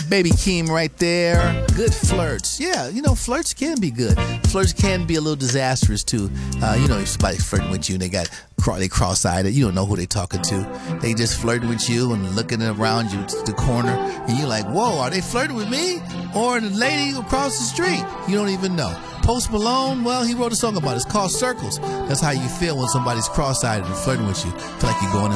Baby Keem right there. Good flirts. Yeah, you know, flirts can be good. Flirts can be a little disastrous too. You know, if somebody's flirting with you and they cross-eyed, you don't know who they talking to. They just flirting with you and looking around you to the corner, and you're like, whoa, are they flirting with me or the lady across the street? You don't even know. Post Malone, well, he wrote a song about it. It's called Circles. That's how you feel when somebody's cross-eyed and flirting with you. Feel like you're going